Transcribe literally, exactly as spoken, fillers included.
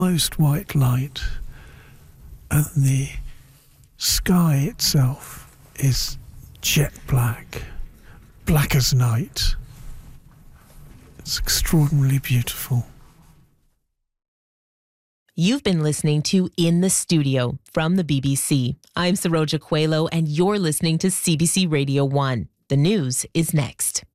Most white light, and the sky itself is jet black, black as night. It's extraordinarily beautiful. You've been listening to In the Studio from the B B C. I'm Saroja Coelho, and you're listening to C B C Radio one. The news is next.